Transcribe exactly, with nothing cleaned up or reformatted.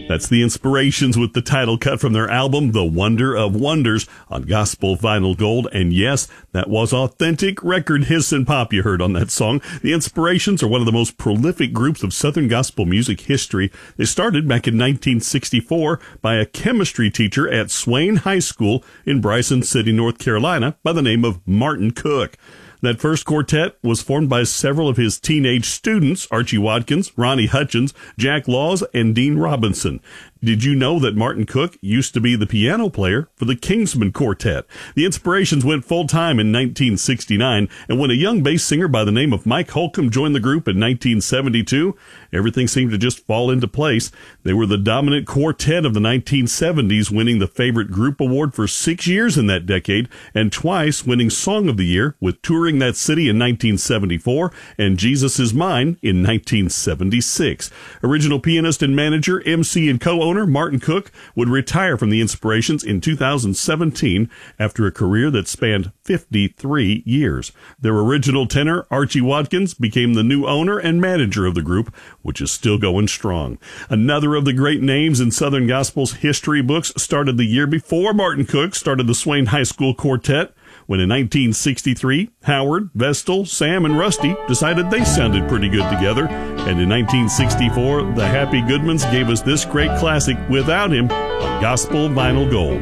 That's The Inspirations with the title cut from their album, The Wonder of Wonders, on Gospel Vinyl Gold. And yes, that was authentic record hiss and pop you heard on that song. The Inspirations are one of the most prolific groups of Southern gospel music history. They started back in nineteen sixty-four by a chemistry teacher at Swain High School in Bryson City, North Carolina, by the name of Martin Cook. That first quartet was formed by several of his teenage students, Archie Watkins, Ronnie Hutchins, Jack Laws, and Dean Robinson. Did you know that Martin Cook used to be the piano player for the Kingsmen Quartet? The Inspirations went full-time in nineteen sixty-nine, and when a young bass singer by the name of Mike Holcomb joined the group in nineteen seventy-two, everything seemed to just fall into place. They were the dominant quartet of the nineteen seventies, winning the Favorite Group Award for six years in that decade, and twice winning Song of the Year with Touring That City in nineteen seventy-four and Jesus Is Mine in nineteen seventy-six. Original pianist and manager, M C and co-owner Martin Cook would retire from the Inspirations in two thousand seventeen after a career that spanned fifty-three years. Their original tenor, Archie Watkins, became the new owner and manager of the group, which is still going strong. Another of the great names in Southern Gospel's history books started the year before Martin Cook started the Swain High School Quartet, when in nineteen sixty-three, Howard, Vestal, Sam, and Rusty decided they sounded pretty good together. And in nineteen sixty-four, the Happy Goodmans gave us this great classic without him on Gospel Vinyl Gold.